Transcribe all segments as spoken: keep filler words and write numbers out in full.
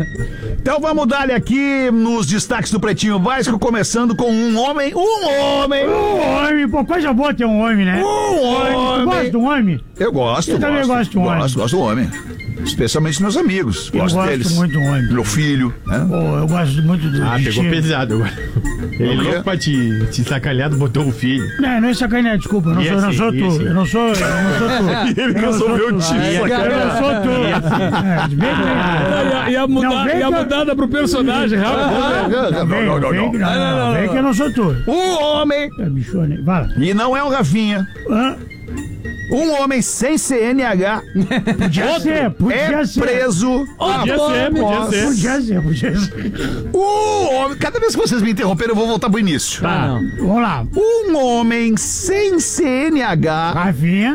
Então vamos dar-lhe aqui nos destaques do Pretinho Básico, começando com um homem, um homem. Um homem, pô, coisa boa ter um homem, né? Um homem. Tu gosta de um homem? Eu gosto, Eu gosto. também gosto de um homem. Gosto, gosto do homem. Especialmente meus amigos. Eu Gosto gosto deles. muito do homem. Meu filho, né? Pô, eu gosto muito do Ah, pegou Chico. pesado agora. Ele Por quê? louco pra te, te sacanear, botou o filho. Não, não é sacanagem, desculpa. Eu não, E sou, eu não assim, sou e tu. assim? Eu não sou, eu não sou tu. Ele Eu não sou resolveu tu. te Eu sacanear. não sou tu. É, vem, vem. Ah, ia, ia mudar, Não, vem ia que- mudada pro personagem, rápido. Não, Vem, não, não, vem não. que não, não, não, vem que eu não sou tu. Um homem. É bichone. Vai lá. E não é o Rafinha. Hã? Um homem sem C N H Podia ser, podia é ser. preso. Podia ser, podia ser. Podia ser, podia ser. Um homem. Cada vez que vocês me interromperem, eu vou voltar pro início. Tá. Vamos lá. Um homem sem C N H. Rafinha.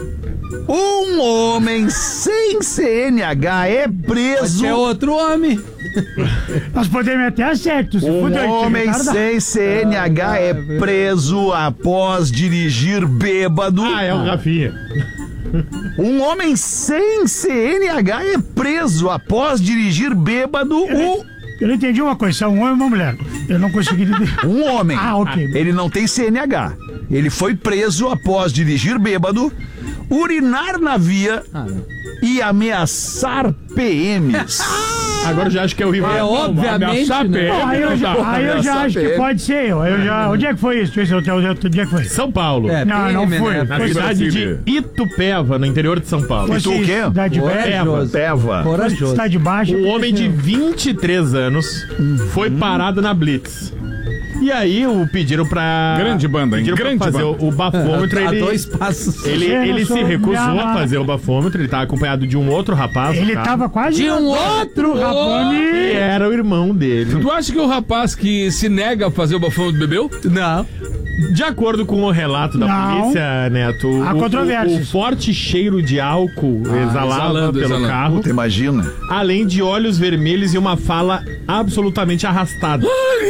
Um homem sem C N H é preso. É outro homem. Nós podemos até acertar. Se Um fuder, homem cara, dá. sem C N H é preso após dirigir bêbado. Ah, é o Rafinha. Um homem sem C N H é preso após dirigir bêbado. O... Eu não entendi uma coisa, se é um homem ou uma mulher. Eu não consegui entender. Um homem. Ah, ok. Ele não tem C N H. Ele foi preso após dirigir bêbado, urinar na via e ameaçar P Ms. Agora eu já acho que é o Rival. É obviamente, ameaçar né? P M, Bom, aí eu já, não dá. aí eu já acho que pode ser eu. Aí eu já, onde é que foi isso? Deixa eu ver se eu- onde é que foi? São Paulo. É, Não, não P M, fui. né? Na Foi cidade de Itupeva, no interior de São Paulo. Foi tu o quê? Cidade Corajoso. Peva. Corajoso. Cidade baixa. Um homem de vinte e três anos foi parado na Blitz. E aí o pediram pra... Grande banda, hein? Pediram pra Grande fazer banda. o, o bafômetro. A ele, dois passos. ele, Eu não ele se sou recusou minha- a fazer o bafômetro. Ele tava acompanhado de um outro rapaz. no Ele carro, tava quase... De um outro Rapone. que era o irmão dele. Tu acha que o rapaz que se nega a fazer o bafômetro bebeu? Não. De acordo com o relato da Não. polícia, Neto, Há o, controvérsias. o, o forte cheiro de álcool exalava exalando, pelo exalando. carro, Puta, imagina. além de olhos vermelhos e uma fala absolutamente arrastada.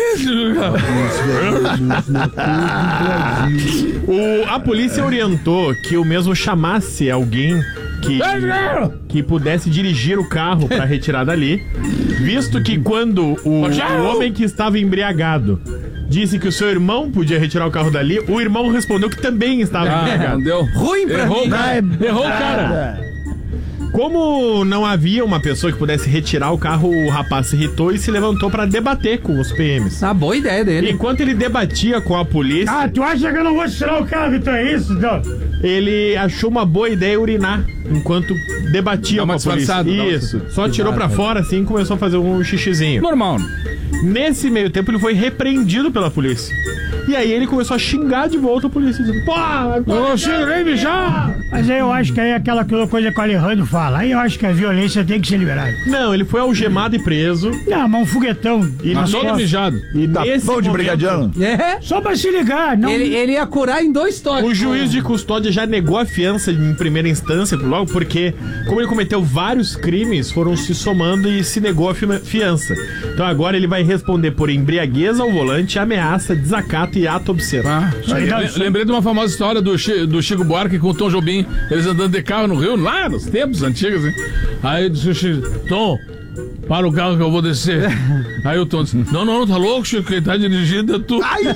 O- a polícia orientou que o mesmo chamasse alguém que, que pudesse dirigir o carro para retirar dali, visto que quando o, o homem que estava embriagado disse que o seu irmão podia retirar o carro dali, o irmão respondeu que também estava Ah, embriagado. não deu. Ruim pra Errou, mim. cara. Errou, cara. Como não havia uma pessoa que pudesse retirar o carro, o rapaz se irritou e se levantou para debater com os P Ms. Ah, boa ideia dele. Enquanto ele debatia com a polícia, Ah, tu acha que eu não vou tirar o carro? Então é isso? Então. ele achou uma boa ideia urinar enquanto debatia Dá uma com a polícia. disfarçada, dá uma Isso. Só tirou pra fora assim e começou a fazer um xixizinho. Normal. Nesse meio tempo ele foi repreendido pela polícia. E aí ele começou a xingar de volta a polícia, dizendo: pô, Ô, cheguei mijar. Mas aí eu acho que aí é aquela coisa que o Alejandro fala. Aí eu acho que a violência tem que ser liberada. não, ele foi algemado e preso. Não, mas um foguetão. E, Mas todo mijado. e Tá nesse bom de momento, brigadiano? É. Só pra se ligar. Não... Ele, ele ia curar em dois toques. o juiz de custódia já negou a fiança em primeira instância, logo porque, como ele cometeu vários crimes, foram se somando e se negou a fi- fiança. Então agora ele vai responder por embriaguez ao volante, ameaça, desacato e ato obsceno. Ah, aí dá- le- lembrei de uma famosa história do, Chi- do Chico Buarque com o Tom Jobim, eles andando de carro no Rio, lá nos tempos antigos, hein? Aí disse o Chico: Tom, para o carro que eu vou descer. Aí o Tom disse: Não, não, tá louco, Chico, quem tá dirigindo é tu.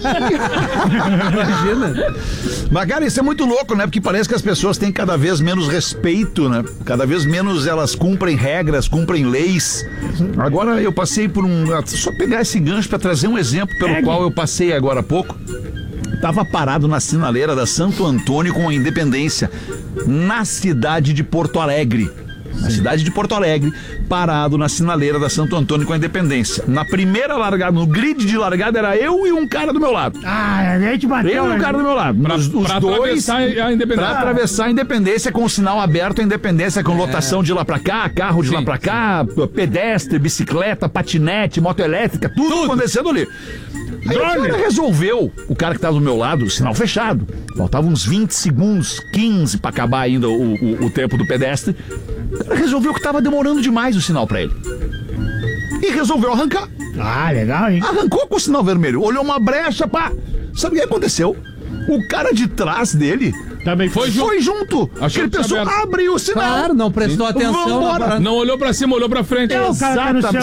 Imagina. Mas, cara, isso é muito louco, né? Porque parece que as pessoas têm cada vez menos respeito, né? Cada vez menos elas cumprem regras, cumprem leis. Agora eu passei por um... Só pegar esse gancho pra trazer um exemplo pelo Pegue. qual eu passei agora há pouco. Tava parado na sinaleira da Santo Antônio com a Independência, na cidade de Porto Alegre. Na cidade de Porto Alegre, parado na sinaleira da Santo Antônio com a Independência. Na primeira largada, no grid de largada, era eu e um cara do meu lado. Ah, a gente bateu. Eu e um né? cara do meu lado. Pra, os, os pra dois. atravessar a Independência. Pra atravessar a Independência com o sinal aberto, a Independência com lotação de lá pra cá, carro de lá Sim, pra cá, pedestre, bicicleta, patinete, moto elétrica, tudo, acontecendo ali. Aí o cara resolveu, o cara que tava do meu lado, o sinal fechado. Faltavam uns vinte segundos, quinze pra acabar ainda o, o, o tempo do pedestre. O cara resolveu que tava demorando demais o sinal pra ele. E resolveu arrancar. Ah, legal, hein? Arrancou com o sinal vermelho, olhou uma brecha, pá. Sabe o que aconteceu? O cara de trás dele Também Foi junto. foi junto. Achou Ele que tinha pensou, aberto. abre o sinal. Claro, não prestou atenção. Vambora. agora- Não olhou pra cima, olhou pra frente. É, o cara tá no Exata- céu.